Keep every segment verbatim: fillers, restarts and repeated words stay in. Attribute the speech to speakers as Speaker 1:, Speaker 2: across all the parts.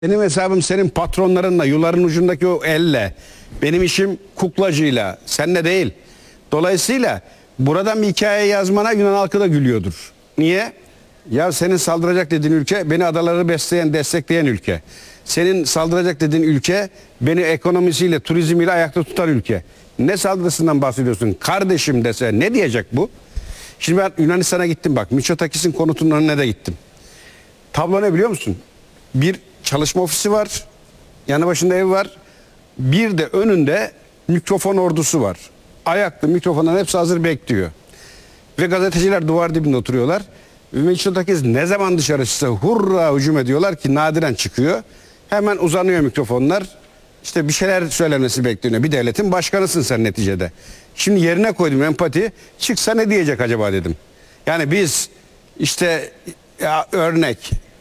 Speaker 1: Benim hesabım senin patronlarınla, yuların ucundaki o elle. Benim işim kuklacıyla, seninle değil. Dolayısıyla buradan bir hikaye yazmana Yunan halkı da gülüyordur. Niye? Ya senin saldıracak dediğin ülke beni adaları besleyen, destekleyen ülke. Senin saldıracak dediğin ülke beni ekonomisiyle, turizmiyle ayakta tutan ülke. Ne saldırısından bahsediyorsun? Kardeşim dese ne diyecek bu? Şimdi ben Yunanistan'a gittim bak. Mitsotakis'in konutunun önüne de gittim. Tablo ne biliyor musun? Bir çalışma ofisi var. Yanı başında ev var. Bir de önünde mikrofon ordusu var. Ayaklı mikrofonların hepsi hazır bekliyor. Ve gazeteciler duvar dibinde oturuyorlar. Ve Mitsotakis ne zaman dışarı çıksa hurra hücum ediyorlar ki nadiren çıkıyor. Hemen uzanıyor mikrofonlar. İşte bir şeyler söylemesi bekleniyor. Bir devletin başkanısın sen neticede. Şimdi yerine koydum empati. Çıksa ne diyecek acaba dedim. Yani biz işte ya örnek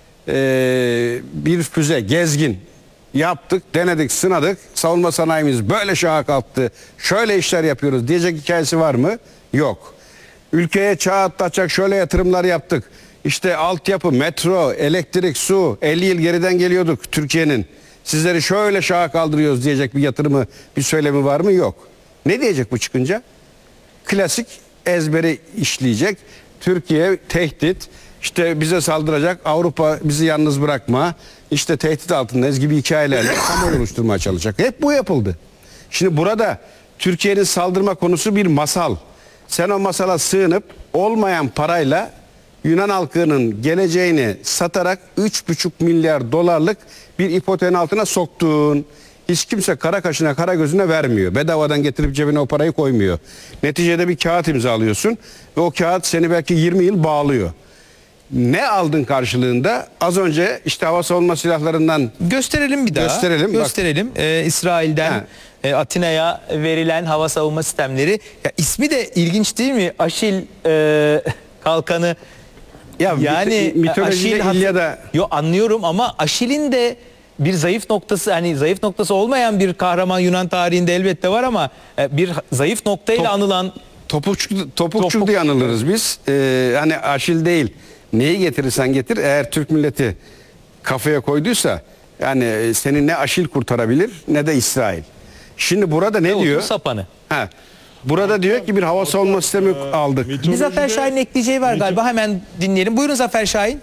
Speaker 1: ee, bir füze gezgin yaptık, denedik, sınadık. Savunma sanayimiz böyle şaha kalktı. Şöyle işler yapıyoruz diyecek hikayesi var mı? Yok. Ülkeye çağ atlatacak şöyle yatırımlar yaptık. İşte altyapı, metro, elektrik, su. elli yıl geriden geliyorduk Türkiye'nin. Sizleri şöyle şaha kaldırıyoruz diyecek bir yatırımı, bir söylemi var mı? Yok. Ne diyecek bu çıkınca? Klasik ezberi işleyecek. Türkiye tehdit, işte bize saldıracak, Avrupa bizi yalnız bırakma, işte tehdit altındayız gibi hikayelerle kamuoyu oluşturmaya çalışacak. Hep bu yapıldı. Şimdi burada Türkiye'nin saldırma konusu bir masal. Sen o masala sığınıp olmayan parayla Yunan halkının geleceğini satarak üç buçuk milyar dolarlık bir ipoteğin altına soktun. Hiç kimse kara kaşına kara gözüne vermiyor. Bedavadan getirip cebine o parayı koymuyor. Neticede bir kağıt imzalıyorsun ve o kağıt seni belki yirmi yıl bağlıyor. Ne aldın karşılığında? Az önce işte hava savunma silahlarından
Speaker 2: gösterelim bir daha.
Speaker 1: Gösterelim.
Speaker 2: Gösterelim. Ee, İsrail'den e, Atina'ya verilen hava savunma sistemleri. Ya, ismi de ilginç değil mi? Aşil e, kalkanı.
Speaker 1: Ya
Speaker 2: yani
Speaker 1: mitolojide
Speaker 2: Aşil,
Speaker 1: İlyada.
Speaker 2: Yo, anlıyorum ama Aşil'in de bir zayıf noktası, hani zayıf noktası olmayan bir kahraman Yunan tarihinde elbette var ama bir zayıf noktayla Top, anılan
Speaker 1: topukçu, topukçu topuk. diye anılırız biz. Ee, hani Aşil değil. Neyi getirirsen getir, eğer Türk milleti kafaya koyduysa yani seni ne Aşil kurtarabilir ne de İsrail. Şimdi burada ne, ne diyor?
Speaker 2: Sapanı.
Speaker 1: Ha. Burada diyor ki bir hava savunma sistemi aldık.
Speaker 2: Bir Zafer Şahin'in ekleyeceği var galiba. Hemen dinleyelim. Buyurun Zafer Şahin.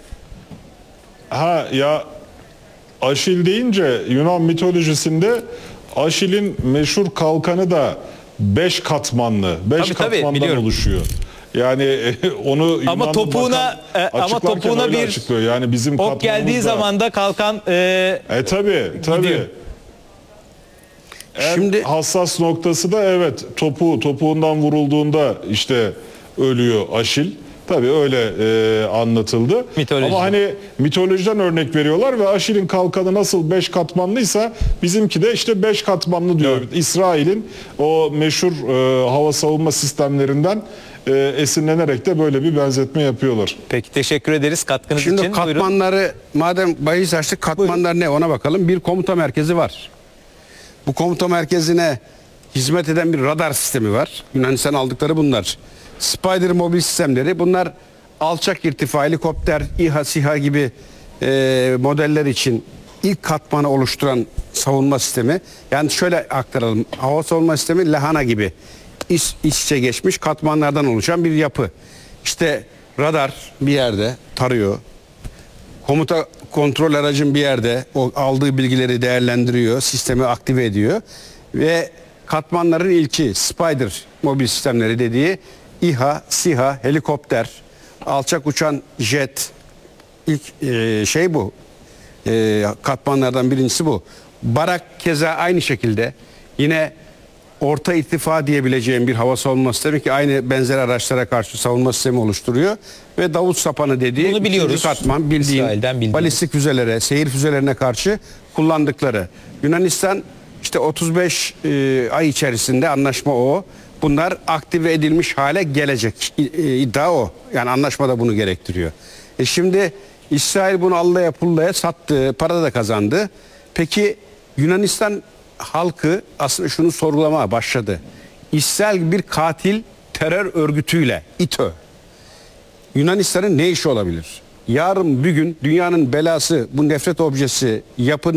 Speaker 3: Ha ya, Aşil deyince Yunan mitolojisinde Aşil'in meşhur kalkanı da beş katmanlı, beş tabii, katmandan tabii, oluşuyor. Yani onu Yunanlı
Speaker 2: ama topuğuna e, ama topuğuna bir
Speaker 3: açıklıyor. Yani bizim
Speaker 2: ok geldiği zaman da kalkan e,
Speaker 3: e tabii tabii. En Şimdi hassas noktası da evet topuğu topuğundan vurulduğunda işte ölüyor Aşil. Tabii öyle e, anlatıldı. Mitoloji. Ama hani mitolojiden örnek veriyorlar ve Aşil'in kalkanı nasıl beş katmanlıysa bizimki de işte beş katmanlı diyor. Evet. İsrail'in o meşhur e, hava savunma sistemlerinden e, esinlenerek de böyle bir benzetme yapıyorlar.
Speaker 2: Peki teşekkür ederiz katkınız
Speaker 1: Şimdi
Speaker 2: için.
Speaker 1: Şimdi katmanları buyurun. Madem bahis açtık, katmanlar buyurun. Ne ona bakalım. Bir komuta merkezi var. Bu komuta merkezine hizmet eden bir radar sistemi var. Yunanistan aldıkları bunlar. Spider mobil sistemleri, bunlar alçak irtifa, helikopter, İHA, SİHA gibi e, modeller için ilk katmanı oluşturan savunma sistemi. Yani şöyle aktaralım, hava savunma sistemi lahana gibi iç, iç içe geçmiş katmanlardan oluşan bir yapı. İşte radar bir yerde tarıyor, komuta kontrol aracın bir yerde o aldığı bilgileri değerlendiriyor, sistemi aktive ediyor ve katmanların ilki Spider mobil sistemleri dediği İHA, SİHA, helikopter, alçak uçan jet, ilk e, şey bu. E, katmanlardan birincisi bu. Barak keza aynı şekilde yine orta irtifa diyebileceğim bir hava savunma sistemi ki aynı benzer araçlara karşı savunma sistemi oluşturuyor. Ve Davut Sapanı dediği
Speaker 2: bunu biliyoruz.
Speaker 1: Katman bildiğin balistik füzelere, seyir füzelerine karşı kullandıkları. Yunanistan işte otuz beş e, ay içerisinde anlaşma o. Bunlar aktive edilmiş hale gelecek. İddia o. Yani anlaşma da bunu gerektiriyor. E şimdi İsrail bunu Allah'a pullaya sattı. Para da kazandı. Peki Yunanistan halkı aslında şunu sorgulamaya başladı. İsrail bir katil terör örgütüyle, İTÖ. Yunanistan'ın ne işi olabilir? yarın bir gün dünyanın belası bu nefret objesi yapının